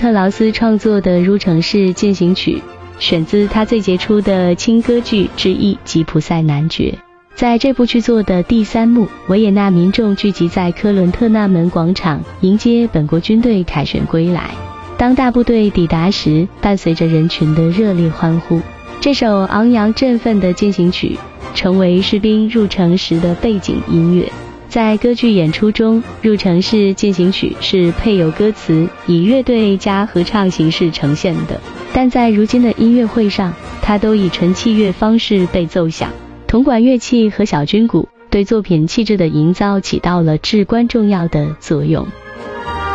特劳斯创作的《入城市进行曲》，选自他最杰出的轻歌剧之一《吉普赛男爵》。在这部剧作的第3幕，维也纳民众聚集在科伦特纳门广场，迎接本国军队凯旋归来。当大部队抵达时，伴随着人群的热烈欢呼，这首昂扬振奋的进行曲成为士兵入城时的背景音乐。在歌剧演出中，《入城市进行曲》是配有歌词，以乐队加合唱形式呈现的，但在如今的音乐会上，它都以纯器乐方式被奏响。铜管乐器和小军鼓对作品气质的营造起到了至关重要的作用。